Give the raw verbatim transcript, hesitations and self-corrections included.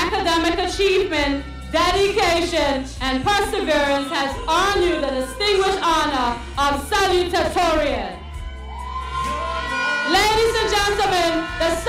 academic achievement, dedication, and perseverance has earned you the distinguished honor of salutatorian. Ladies and gentlemen, the